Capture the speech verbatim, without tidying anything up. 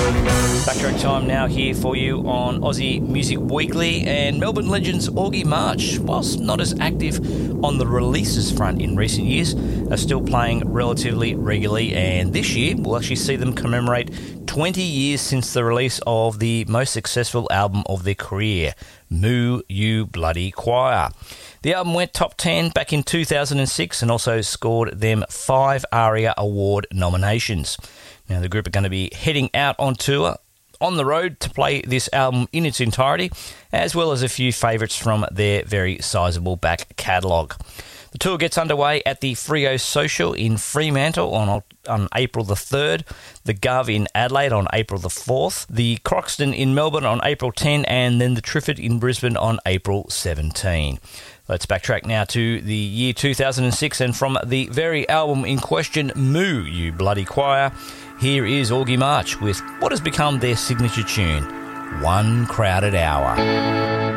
Backtrack time now here for you on Aussie Music Weekly, and Melbourne legends Augie March, whilst not as active on the releases front in recent years, are still playing relatively regularly, and this year we'll actually see them commemorate twenty years since the release of the most successful album of their career, Moo You Bloody Choir. The album went top ten back in two thousand six and also scored them five ARIA Award nominations. Now, the group are going to be heading out on tour on the road to play this album in its entirety, as well as a few favourites from their very sizable back catalogue. The tour gets underway at the Frio Social in Fremantle on, on April the third, the Gov in Adelaide on April the fourth, the Croxton in Melbourne on April tenth, and then the Triffid in Brisbane on April seventeenth. Let's backtrack now to the year two thousand six, and from the very album in question, Moo You Bloody Choir, here is Augie March with what has become their signature tune, One Crowded Hour.